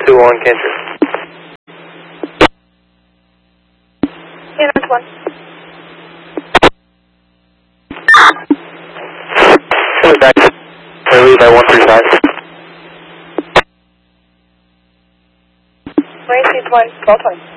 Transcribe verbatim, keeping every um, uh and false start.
two one, Cancer. Yeah, that's one. Coming back. I leave at one three five. Race one, twelve twenty.